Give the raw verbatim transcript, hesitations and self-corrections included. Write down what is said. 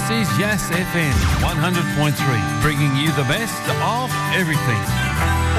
This is Yes F M one hundred point three, bringing you the best of everything.